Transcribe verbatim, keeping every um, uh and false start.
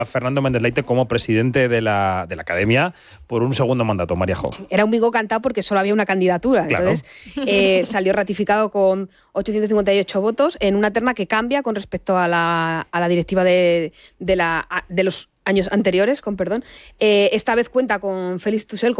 Fernando Méndez Leite como presidente de la, de la Academia por un segundo mandato, María Jo. Era un bingo cantado porque solo había una candidatura. Claro. Entonces eh, salió ratificado con ochocientos cincuenta y ocho votos en una terna que cambia con respecto a la, a la directiva de, de, la, de los años anteriores, con perdón. Eh, esta vez cuenta con Félix Tussell